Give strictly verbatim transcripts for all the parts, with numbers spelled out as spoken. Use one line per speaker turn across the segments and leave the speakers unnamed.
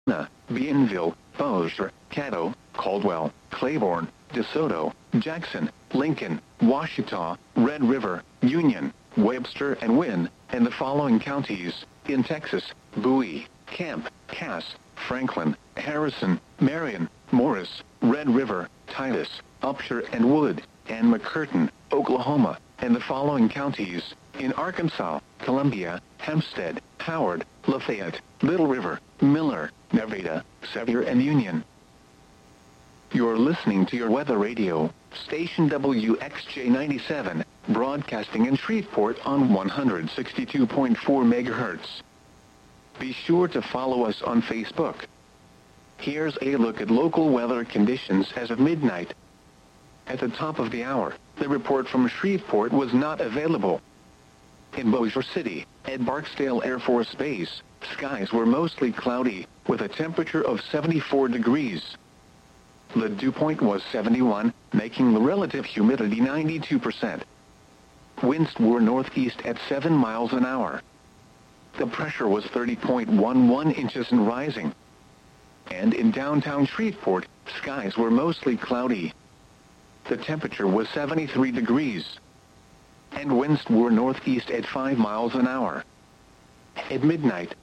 Helena, Bienville, Bossier, Caddo, Caldwell, Claiborne, DeSoto, Jackson, Lincoln, Washita, Red River, Union, Webster and Wynne, and the following counties, in Texas, Bowie, Camp, Cass, Franklin, Harrison, Marion, Morris, Red River, Titus, Upshur and Wood, and McCurtain, Oklahoma, and the following counties, in Arkansas, Columbia, Hempstead, Howard, Lafayette, Little River, Miller, Nevada, Sevier and Union. You're listening to your weather radio, station W X J ninety-seven, broadcasting in Shreveport on one hundred sixty-two point four megahertz. Be sure to follow us on Facebook. Here's a look at local weather conditions as of midnight. At the top of the hour, the report from Shreveport was not available. In Bossier City, at Barksdale Air Force Base, skies were mostly cloudy, with a temperature of seventy-four degrees. The dew point was seventy-one, making the relative humidity ninety-two percent. Winds were northeast at seven miles an hour. The pressure was thirty point one one inches and rising. And in downtown Shreveport, skies were mostly cloudy. The temperature was seventy-three degrees. And winds were northeast at five miles an hour. At midnight,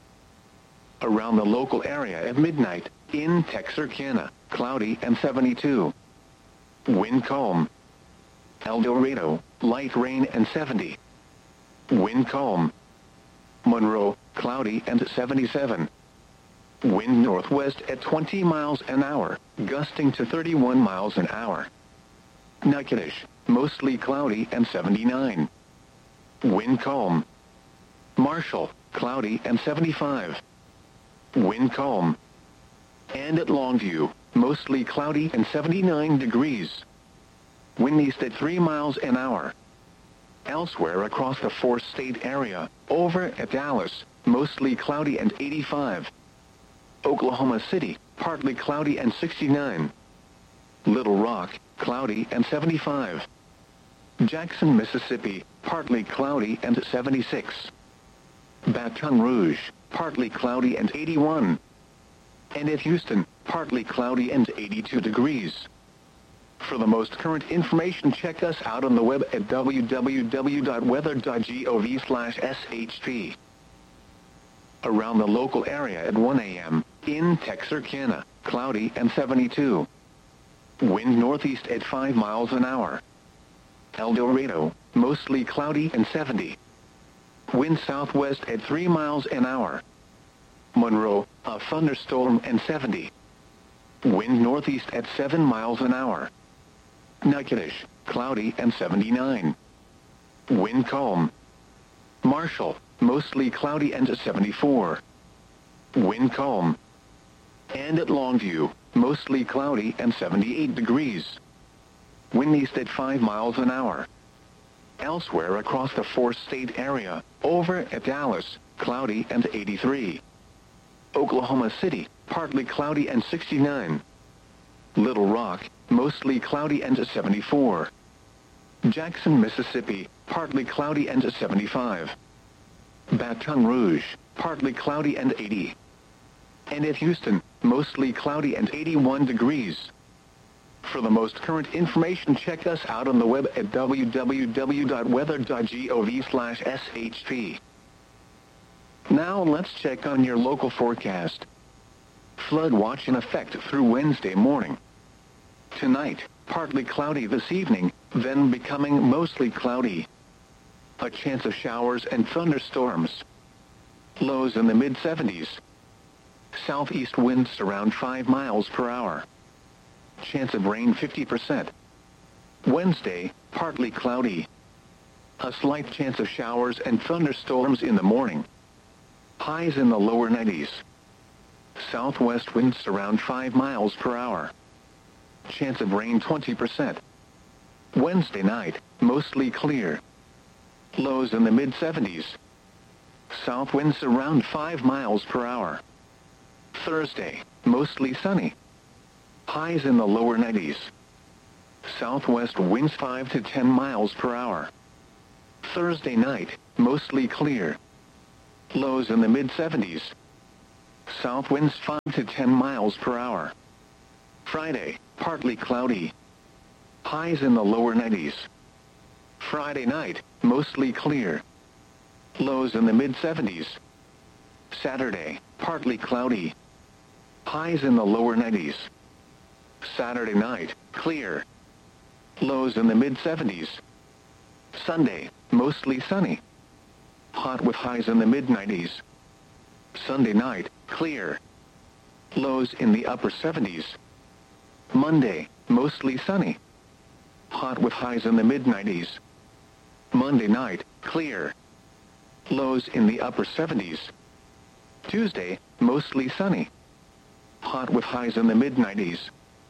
around the local area at midnight, in Texarkana, cloudy and seventy-two. Wind calm. El Dorado, light rain and seventy. Wind calm. Monroe, cloudy and seventy-seven. Wind northwest at twenty miles an hour, gusting to thirty-one miles an hour. Natchitoches, mostly cloudy and seventy-nine. Wind calm. Marshall, cloudy and seventy-five. Wind calm. And at Longview, mostly cloudy and seventy-nine degrees. Wind east at three miles an hour. Elsewhere across the four-state area, over at Dallas, mostly cloudy and eighty-five. Oklahoma City, partly cloudy and sixty-nine. Little Rock, cloudy and seventy-five. Jackson, Mississippi, partly cloudy and seventy-six. Baton Rouge, partly cloudy and eighty-one. And at Houston, partly cloudy and eighty-two degrees. For the most current information, check us out on the web at w w w dot weather dot gov slash s h p. Around the local area at one a m, in Texarkana, cloudy and seventy-two. Wind northeast at five miles an hour. El Dorado, mostly cloudy and seventy. Wind southwest at three miles an hour. Monroe, a thunderstorm and seventy. Wind northeast at seven miles an hour. Natchitoches, cloudy and seventy-nine. Wind calm. Marshall, mostly cloudy and seventy-four. Wind calm. And at Longview, mostly cloudy and seventy-eight degrees. Wind east at five miles an hour. Elsewhere across the four-state area, over at Dallas, cloudy and eighty-three. Oklahoma City, partly cloudy and sixty-nine. Little Rock, mostly cloudy and seventy-four. Jackson, Mississippi, partly cloudy and seventy-five. Baton Rouge, partly cloudy and eighty. And at Houston, mostly cloudy and eighty-one degrees. For the most current information, check us out on the web at w w w dot weather dot gov slash s h p. Now let's check on your local forecast. Flood watch in effect through Wednesday morning. Tonight, partly cloudy this evening, then becoming mostly cloudy. A chance of showers and thunderstorms. Lows in the mid seventies. Southeast winds around five miles per hour. Chance of rain fifty percent. Wednesday, partly cloudy. A slight chance of showers and thunderstorms in the morning. Highs in the lower nineties. Southwest winds around five miles per hour. Chance of rain twenty percent. Wednesday night, mostly clear. Lows in the mid seventies. South winds around five miles per hour. Thursday, mostly sunny. Highs in the lower nineties. Southwest winds five to ten miles per hour. Thursday night, mostly clear. Lows in the mid seventies. South winds five to ten miles per hour. Friday, partly cloudy. Highs in the lower nineties. Friday night, mostly clear. Lows in the mid seventies. Saturday, partly cloudy. Highs in the lower nineties. Saturday night, clear. Lows in the mid seventies. Sunday, mostly sunny. Hot with highs in the mid nineties. Sunday night, clear. Lows in the upper seventies. Monday, mostly sunny. Hot with highs in the mid nineties. Monday night, clear. Lows in the upper seventies. Tuesday, mostly sunny. Hot with highs in the mid nineties.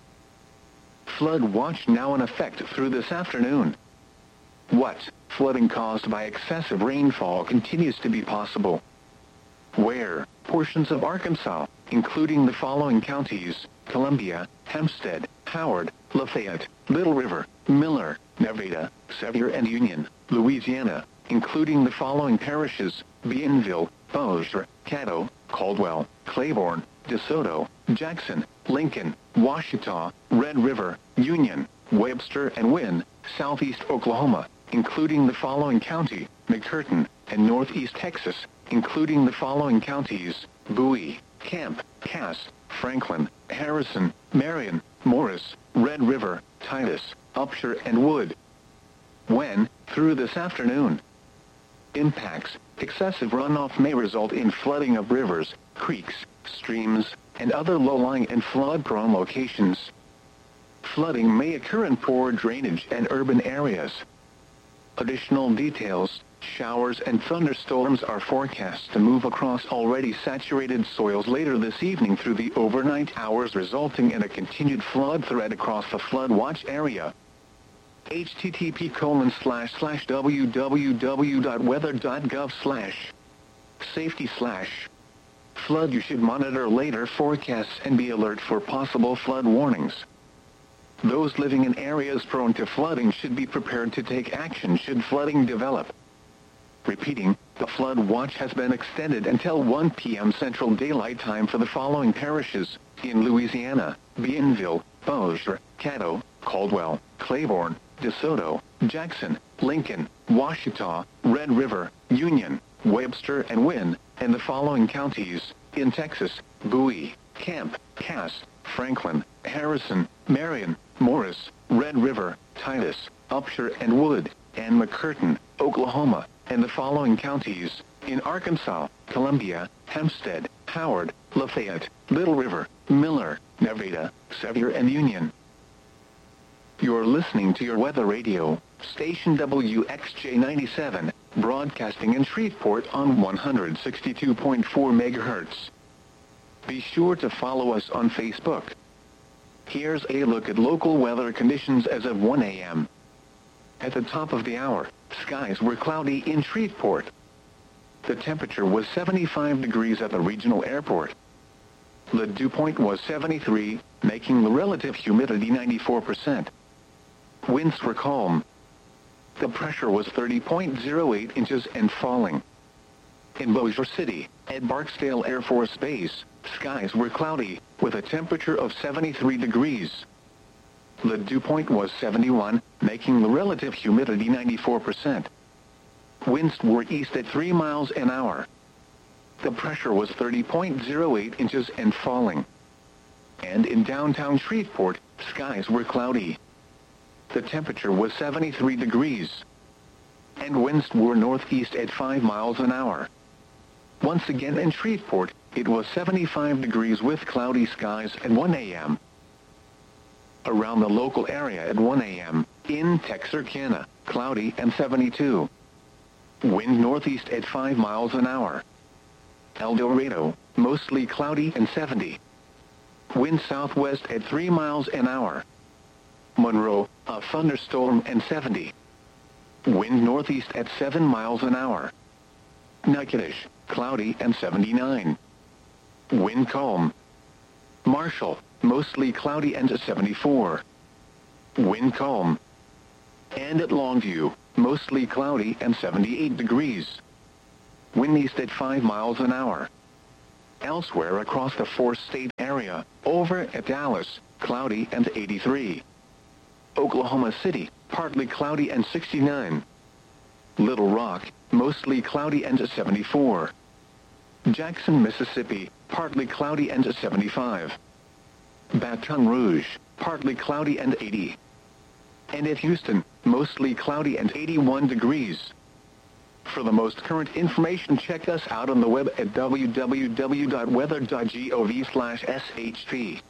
Flood watch now in effect through this afternoon. What? Flooding caused by excessive rainfall continues to be possible. Where? Portions of Arkansas, including the following counties: Columbia, Hempstead, Howard, Lafayette, Little River, Miller, Nevada, Sevier and Union, Louisiana, including the following parishes: Bienville, Bossier, Caddo, Caldwell, Claiborne, DeSoto, Jackson, Lincoln, Washita, Red River, Union, Webster and Wynne, Southeast Oklahoma, including the following county: McCurtain, and Northeast Texas, including the following counties: Bowie, Camp, Cass, Franklin, Harrison, Marion, Morris, Red River, Titus, Upshur and Wood. When? Through this afternoon. Impacts: excessive runoff may result in flooding of rivers, creeks, streams, and other low-lying and flood-prone locations. Flooding may occur in poor drainage and urban areas. Additional details: showers and thunderstorms are forecast to move across already saturated soils later this evening through the overnight hours, resulting in a continued flood threat across the flood watch area. http colon slash slash www dot weather dot gov slash safety slash flood. You should monitor later forecasts and be alert for possible flood warnings. Those living in areas prone to flooding should be prepared to take action should flooding develop. Repeating, the flood watch has been extended until one p m Central Daylight Time for the following parishes: in Louisiana: Bienville, Bossier, Caddo, Caldwell, Claiborne, DeSoto, Jackson, Lincoln, Washita, Red River, Union, Webster and Wynne, and the following counties: in Texas: Bowie, Camp, Cass, Franklin, Harrison, Marion, Morris, Red River, Titus, Upshur and Wood, and McCurtain, Oklahoma, and the following counties: in Arkansas: Columbia, Hempstead, Howard, Lafayette, Little River, Miller, Nevada, Sevier and Union. You're listening to your weather radio, station W X J ninety-seven, broadcasting in Shreveport on one hundred sixty-two point four megahertz. Be sure to follow us on Facebook. Here's a look at local weather conditions as of one a m At the top of the hour, skies were cloudy in Shreveport. The temperature was seventy-five degrees at the regional airport. The dew point was seventy-three, making the relative humidity ninety-four percent. Winds were calm. The pressure was thirty point zero eight inches and falling. In Bossier City, at Barksdale Air Force Base, skies were cloudy, with a temperature of seventy-three degrees. The dew point was seventy-one, making the relative humidity ninety-four percent. Winds were east at three miles an hour. The pressure was thirty point zero eight inches and falling. And in downtown Shreveport, skies were cloudy. The temperature was seventy-three degrees. And winds were northeast at five miles an hour. Once again in Shreveport, it was seventy-five degrees with cloudy skies at one a m Around the local area at one a m, in Texarkana, cloudy and seventy-two. Wind northeast at five miles an hour. El Dorado, mostly cloudy and seventy. Wind southwest at three miles an hour. Monroe, a thunderstorm and seventy. Wind northeast at seven miles an hour. Natchitoches, cloudy and seventy-nine. Wind calm. Marshall, mostly cloudy and seventy-four. Wind calm. And at Longview, mostly cloudy and seventy-eight degrees. Wind east at five miles an hour. Elsewhere across the four-state area, over at Dallas, cloudy and eighty-three. Oklahoma City, partly cloudy and sixty-nine. Little Rock, mostly cloudy and seventy-four. Jackson, Mississippi, partly cloudy and seventy-five. Baton Rouge, partly cloudy and eighty. And at Houston, mostly cloudy and eighty-one degrees. For the most current information, check us out on the web at w w w dot weather dot gov slash s h p.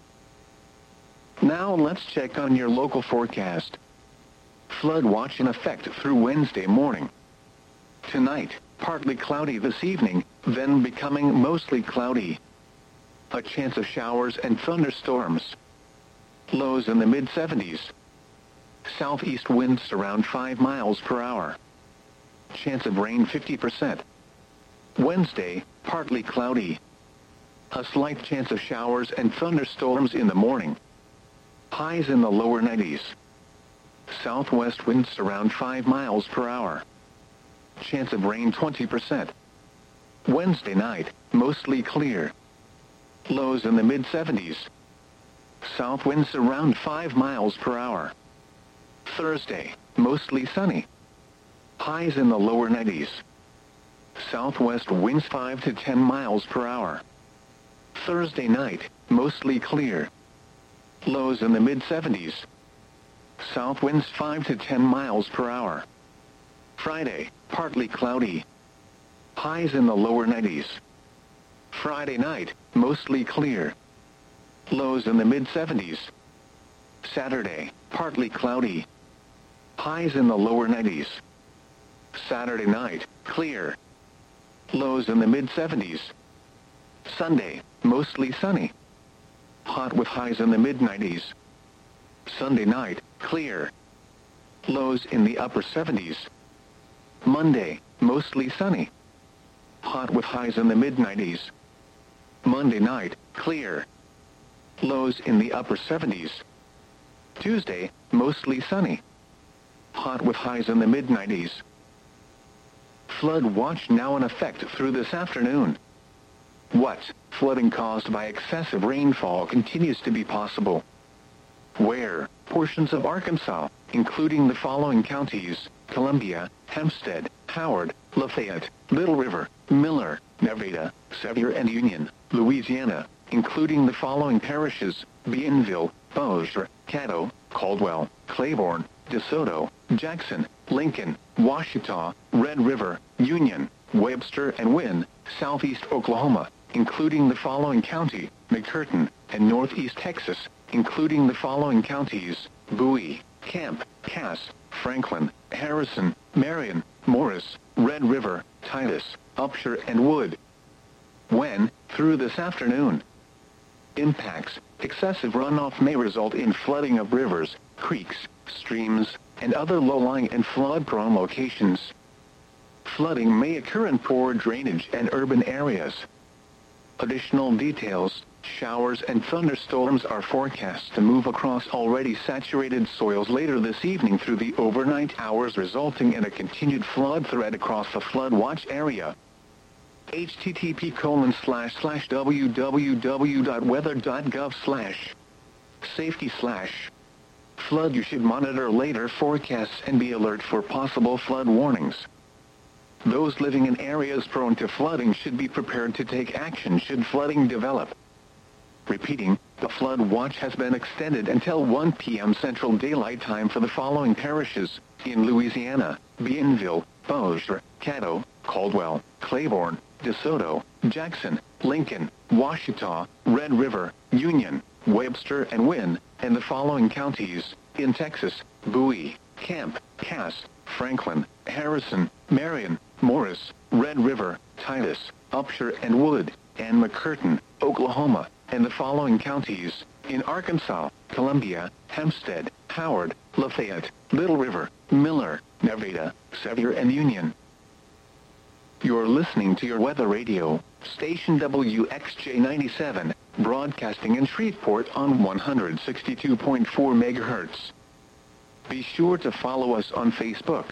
Now let's check on your local forecast. Flood watch in effect through Wednesday morning. Tonight, partly cloudy this evening, then becoming mostly cloudy. A chance of showers and thunderstorms. Lows in the mid seventies. Southeast winds around five miles per hour. Chance of rain fifty percent. Wednesday, partly cloudy. A slight chance of showers and thunderstorms in the morning. Highs in the lower nineties. Southwest winds around five miles per hour. Chance of rain twenty percent. Wednesday night, mostly clear. Lows in the mid seventies. South winds around five miles per hour. Thursday, mostly sunny. Highs in the lower nineties. Southwest winds five to ten miles per hour. Thursday night, mostly clear. Lows in the mid seventies. South winds five to ten miles per hour. Friday, partly cloudy. Highs in the lower nineties. Friday night, mostly clear. Lows in the mid seventies. Saturday, partly cloudy. Highs in the lower nineties. Saturday night, clear. Lows in the mid seventies. Sunday, mostly sunny. Hot with highs in the mid nineties. Sunday night, clear. Lows in the upper seventies. Monday, mostly sunny. Hot with highs in the mid nineties. Monday night, clear. Lows in the upper seventies. Tuesday, mostly sunny. Hot with highs in the mid nineties. Flood watch now in effect through this afternoon. What? Flooding caused by excessive rainfall continues to be possible. Where? Portions of Arkansas, including the following counties: Columbia, Hempstead, Howard, Lafayette, Little River, Miller, Nevada, Sevier, and Union. Louisiana, including the following parishes: Bienville, Bossier, Caddo, Caldwell, Claiborne, DeSoto, Jackson, Lincoln, Washita, Red River, Union, Webster, and Wynne. Southeast Oklahoma, including the following county: McCurtain, and Northeast Texas, including the following counties: Bowie, Camp, Cass, Franklin, Harrison, Marion, Morris, Red River, Titus, Upshur, and Wood. When? Through this afternoon. Impacts: excessive runoff may result in flooding of rivers, creeks, streams, and other low-lying and flood-prone locations. Flooding may occur in poor drainage and urban areas. Additional details: showers and thunderstorms are forecast to move across already saturated soils later this evening through the overnight hours, resulting in a continued flood threat across the flood watch area. H T T P colon slash slash w w w dot weather dot gov slash safety slash flood. You should monitor later forecasts and be alert for possible flood warnings. Those living in areas prone to flooding should be prepared to take action should flooding develop. Repeating, the flood watch has been extended until one p m Central Daylight Time for the following parishes: in Louisiana: Bienville, Bossier, Caddo, Caldwell, Claiborne, DeSoto, Jackson, Lincoln, Washita, Red River, Union, Webster, and Wynne, and the following counties: in Texas: Bowie, Camp, Cass, Franklin, Harrison, Marion, Morris, Red River, Titus, Upshur, and Wood, and McCurtain, Oklahoma, and the following counties: in Arkansas: Columbia, Hempstead, Howard, Lafayette, Little River, Miller, Nevada, Sevier, and Union. You're listening to your weather radio, station W X J ninety-seven, broadcasting in Shreveport on one hundred sixty-two point four megahertz. Be sure to follow us on Facebook.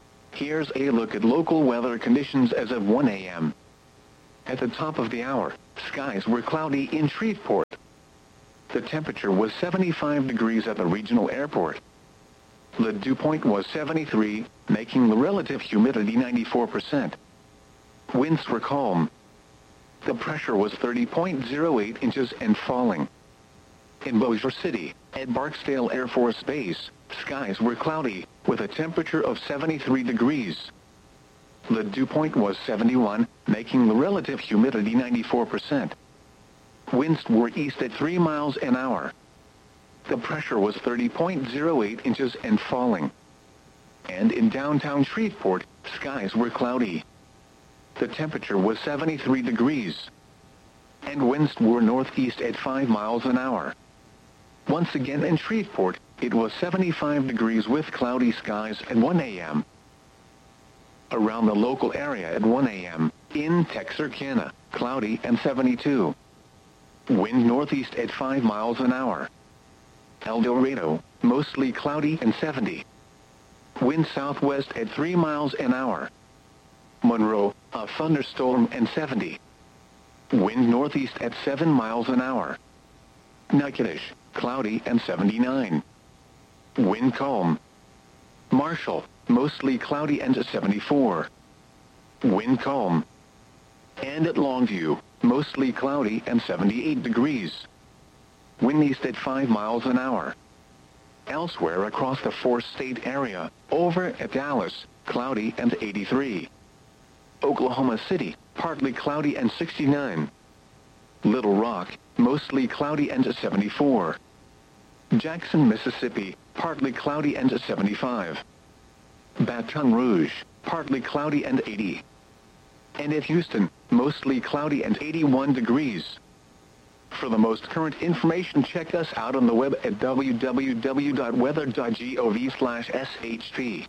Here's a look at local weather conditions as of one a m At the top of the hour, skies were cloudy in Shreveport. The temperature was seventy-five degrees at the regional airport. The dew point was seventy-three, making the relative humidity ninety-four percent. Winds were calm. The pressure was thirty point zero eight inches and falling. In Bossier City, at Barksdale Air Force Base, skies were cloudy, with a temperature of seventy-three degrees. The dew point was seventy-one, making the relative humidity ninety-four percent. Winds were east at three miles an hour. The pressure was thirty point zero eight inches and falling. And in downtown Shreveport, skies were cloudy. The temperature was seventy-three degrees. And winds were northeast at five miles an hour. Once again in Shreveport, it was seventy-five degrees with cloudy skies at one a m Around the local area at one a m, in Texarkana, cloudy and seventy-two. Wind northeast at five miles an hour. El Dorado, mostly cloudy and seventy. Wind southwest at three miles an hour. Monroe, a thunderstorm and seventy. Wind northeast at seven miles an hour. Natchitoches, cloudy and seventy-nine. Wind calm. Marshall, mostly cloudy and seventy-four. Wind calm. And at Longview, mostly cloudy and seventy-eight degrees. Wind east at five miles an hour. Elsewhere across the four-state area, over at Dallas, cloudy and eighty-three. Oklahoma City, partly cloudy and sixty-nine. Little Rock, mostly cloudy and seventy-four. Jackson, Mississippi, partly cloudy and seventy-five. Baton Rouge, partly cloudy and eighty. And at Houston, mostly cloudy and eighty-one degrees. For the most current information, check us out on the web at w w w dot weather dot gov slash s h p.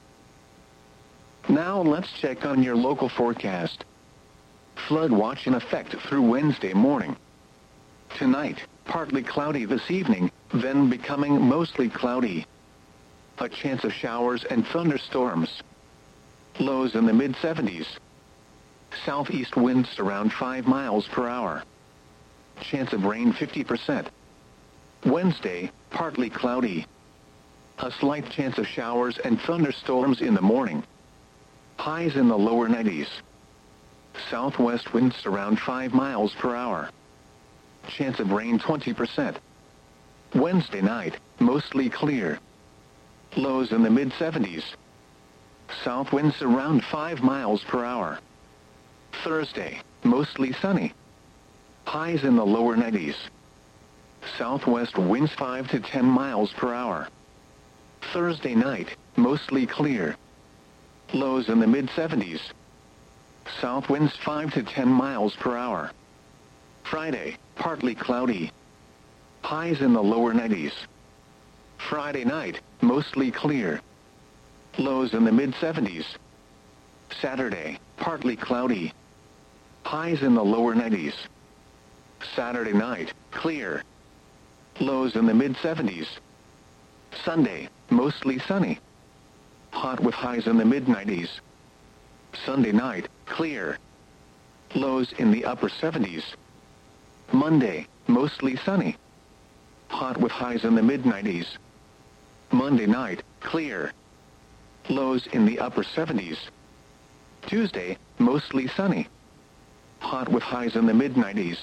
Now let's check on your local forecast. Flood watch in effect through Wednesday morning. Tonight, partly cloudy this evening, then becoming mostly cloudy. A chance of showers and thunderstorms. Lows in the mid seventies. Southeast winds around five miles per hour. Chance of rain fifty percent. Wednesday, partly cloudy. A slight chance of showers and thunderstorms in the morning. Highs in the lower nineties. Southwest winds around five miles per hour. Chance of rain twenty percent. Wednesday night, mostly clear. Lows in the mid seventies. South winds around five miles per hour. Thursday, mostly sunny. Highs in the lower nineties. Southwest winds five to ten miles per hour. Thursday night, mostly clear. Lows in the mid seventies. South winds five to ten miles per hour. Friday, partly cloudy. Highs in the lower nineties. Friday night, mostly clear. Lows in the mid seventies. Saturday, partly cloudy. Highs in the lower nineties. Saturday night, clear. Lows in the mid seventies. Sunday, mostly sunny. Hot with highs in the mid nineties. Sunday night, clear. Lows in the upper seventies. Monday, mostly sunny. Hot with highs in the mid nineties. Monday night, clear. Lows in the upper seventies. Tuesday, mostly sunny. Hot with highs in the mid nineties.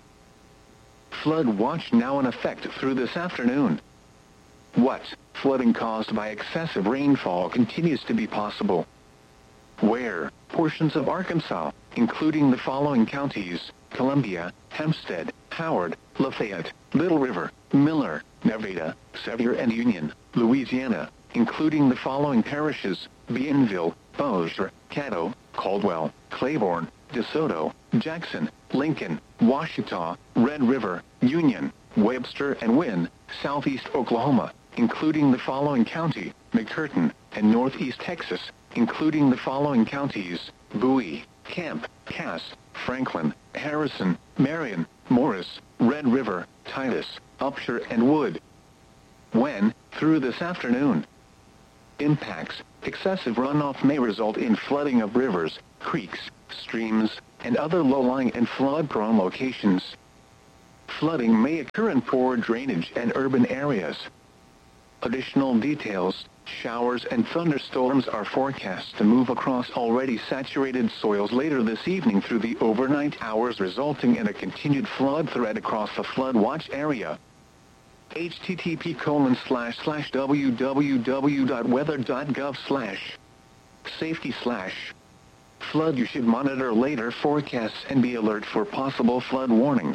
Flood watch now in effect through this afternoon. What? Flooding caused by excessive rainfall continues to be possible. Where? Portions of Arkansas, including the following counties: Columbia, Hempstead, Howard, Lafayette, Little River, Miller, Nevada, Sevier and Union, Louisiana, including the following parishes: Bienville, Bossier, Caddo, Caldwell, Claiborne, DeSoto, Jackson, Lincoln, Ouachita, Red River, Union, Webster and Wynne, Southeast Oklahoma, including the following county: McCurtain, and Northeast Texas, including the following counties: Bowie, Camp, Cass, Franklin, Harrison, Marion, Morris, Red River, Titus, Upshur and Wood. When? Through this afternoon. Impacts: excessive runoff may result in flooding of rivers, creeks, streams, and other low-lying and flood-prone locations. Flooding may occur in poor drainage and urban areas. Additional details: showers and thunderstorms are forecast to move across already saturated soils later this evening through the overnight hours, resulting in a continued flood threat across the flood watch area. http colon slash slash www.weather.gov slash safety slash flood. You should monitor later forecasts and be alert for possible flood warnings.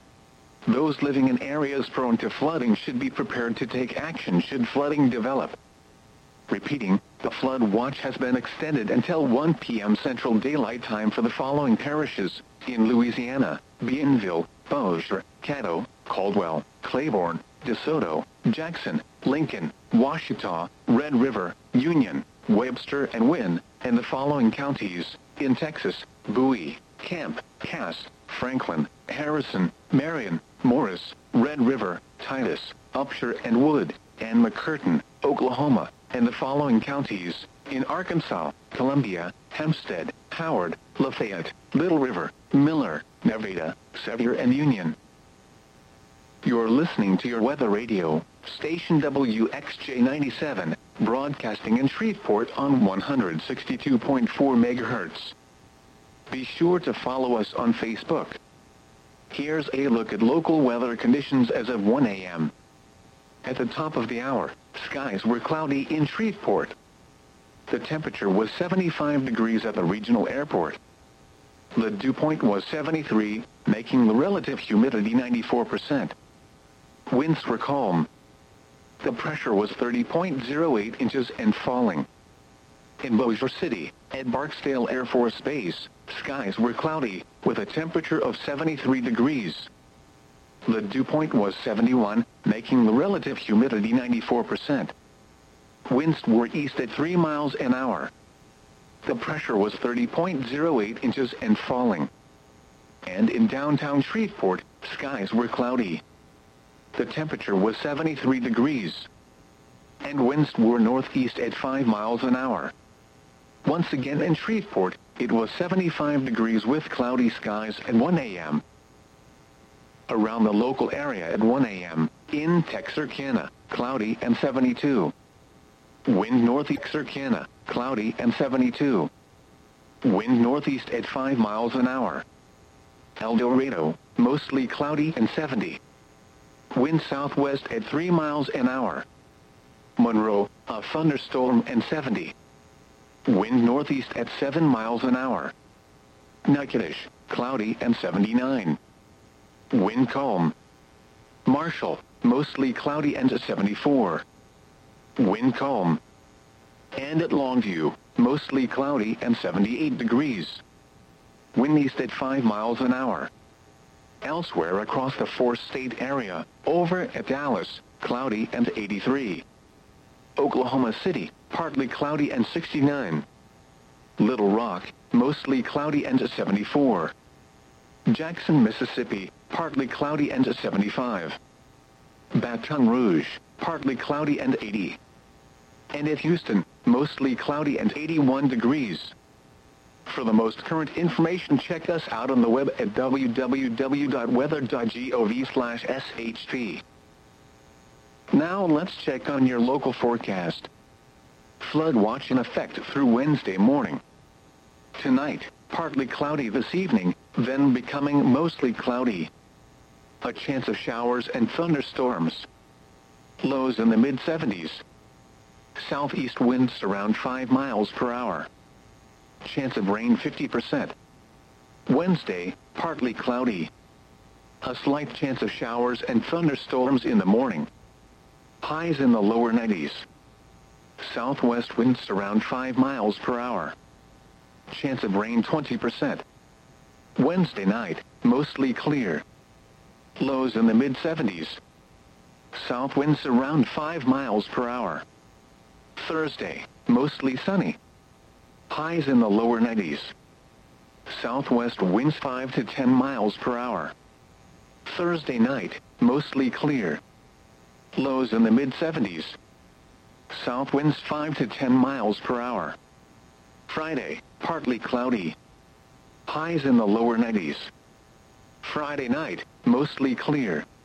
Those living in areas prone to flooding should be prepared to take action should flooding develop. Repeating, the flood watch has been extended until one p m Central Daylight Time for the following parishes in Louisiana: Bienville, Bossier, Caddo, Caldwell, Claiborne, DeSoto, Jackson, Lincoln, Ouachita, Red River, Union, Webster, and Wynne, and the following counties in Texas: Bowie, Camp, Cass, Franklin, Harrison, Marion, Morris, Red River, Titus, Upshur and Wood, and McCurtain, Oklahoma, and the following counties in Arkansas: Columbia, Hempstead, Howard, Lafayette, Little River, Miller, Nevada, Sevier, and Union. You're listening to your weather radio, station W X J ninety-seven, broadcasting in Shreveport on one hundred sixty-two point four megahertz. Be sure to follow us on Facebook. Here's a look at local weather conditions as of one a m At the top of the hour, skies were cloudy in Shreveport. The temperature was seventy-five degrees at the regional airport. The dew point was seventy-three, making the relative humidity ninety-four percent. Winds were calm. The pressure was thirty point zero eight inches and falling. In Bossier City, at Barksdale Air Force Base, skies were cloudy, with a temperature of seventy-three degrees. The dew point was seventy-one, making the relative humidity ninety-four percent. Winds were east at three miles an hour. The pressure was thirty point zero eight inches and falling. And in downtown Shreveport, skies were cloudy. The temperature was seventy-three degrees. And winds were northeast at five miles an hour. Once again in Shreveport, it was seventy-five degrees with cloudy skies at one a m Around the local area at one a m in Texarkana, cloudy and seventy-two. Wind northeast Texarkana, cloudy and seventy-two. Wind northeast at five miles an hour. El Dorado, mostly cloudy and seventy. Wind southwest at three miles an hour. Monroe, a thunderstorm and seventy. Wind northeast at seven miles an hour. Natchitoches, cloudy and seventy-nine. Wind calm. Marshall, mostly cloudy and seventy-four. Wind calm. And at Longview, mostly cloudy and seventy-eight degrees. Wind east at five miles an hour. Elsewhere across the four-state area, over at Dallas, cloudy and eighty-three. Oklahoma City, partly cloudy and sixty-nine. Little Rock, mostly cloudy and seventy-four. Jackson, Mississippi, partly cloudy and seventy-five. Baton Rouge, partly cloudy and eighty. And at Houston, mostly cloudy and eighty-one degrees. For the most current information, check us out on the web at w w w dot weather dot gov slash s h p. Now let's check on your local forecast. Flood watch in effect through Wednesday morning. Tonight, partly cloudy this evening, then becoming mostly cloudy. A chance of showers and thunderstorms. Lows in the mid seventies. Southeast winds around five miles per hour. Chance of rain fifty percent. Wednesday, partly cloudy. A slight chance of showers and thunderstorms in the morning. Highs in the lower nineties. Southwest winds around five miles per hour. Chance of rain twenty percent. Wednesday night, mostly clear. Lows in the mid seventies. South winds around five miles per hour. Thursday, mostly sunny. Highs in the lower nineties. Southwest winds five to ten miles per hour. Thursday night, mostly clear. Lows in the mid seventies. South winds five to ten miles per hour. Friday, partly cloudy. highs in the lower nineties. Friday night, mostly clear,